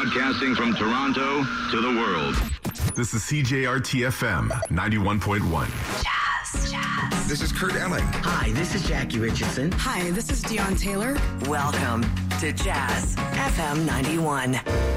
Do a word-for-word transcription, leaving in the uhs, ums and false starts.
Broadcasting from Toronto to the world. This is C J R T F M ninety-one point one. Jazz, jazz. This is Kurt Elling. Hi, this is Jackie Richardson. Hi, this is Dion Taylor. Welcome to Jazz F M ninety-one.